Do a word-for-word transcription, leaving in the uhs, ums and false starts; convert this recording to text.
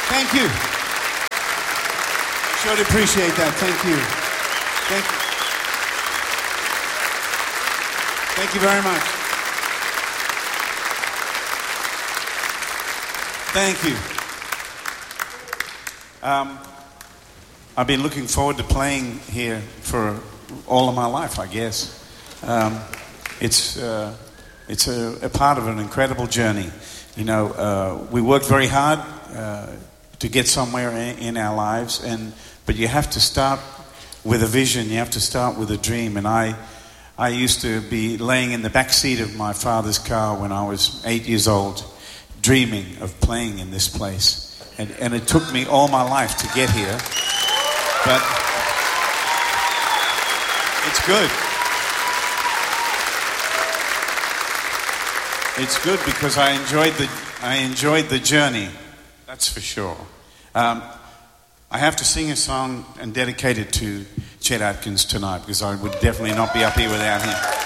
Thank you. Sure appreciate that. Thank you. Thank you. Thank you very much. Thank you. Um, I've been looking forward to playing here for all of my life, I guess. Um, it's uh, it's a, a part of an incredible journey. You know, uh, we worked very hard uh, to get somewhere in, in our lives, and but you have to start with a vision. You have to start with a dream. And I, I used to be laying in the back seat of my father's car when I was eight years old, dreaming of playing in this place. And, and it took me all my life to get here, but it's good. It's good because I enjoyed the I enjoyed the journey. That's for sure. Um, I have to sing a song and dedicate it to Chet Atkins tonight because I would definitely not be up here without him.